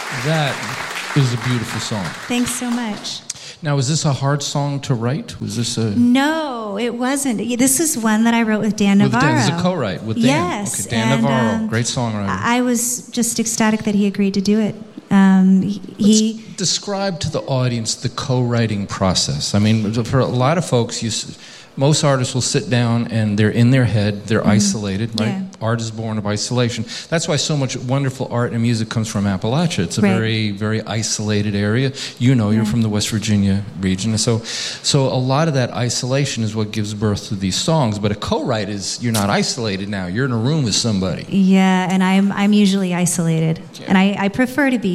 That is a beautiful song. Thanks so much. Now, was this a hard song to write? Was this a... No, it wasn't. This is one that I wrote with Dan Navarro. This is a co-write with Dan. Yes. Okay, Dan Navarro, great songwriter. I was just ecstatic that he agreed to do it. Let's describe to the audience the co-writing process. I mean, for a lot of folks, most artists will sit down and they're in their head, they're isolated, right? Yeah. Art is born of isolation. That's why so much wonderful art and music comes from Appalachia. It's a very, very isolated area. You know, you're from the West Virginia region. So a lot of that isolation is what gives birth to these songs. But a co-write is, you're not isolated now. You're in a room with somebody. Yeah, and I'm usually isolated. Yeah. And I prefer to be